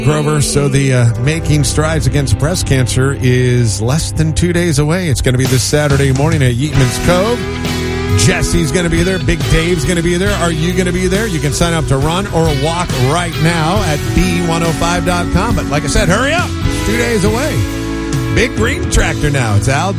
Grover, so the Making Strides Against Breast Cancer is less than 2 days away. It's going to be this Saturday morning at Yeatman's Cove. Jesse's going to be there. Big Dave's going to be there. Are you going to be there? You can sign up to run or walk right now at B105.com. But like I said, hurry up. It's 2 days away. Big green tractor now. It's Al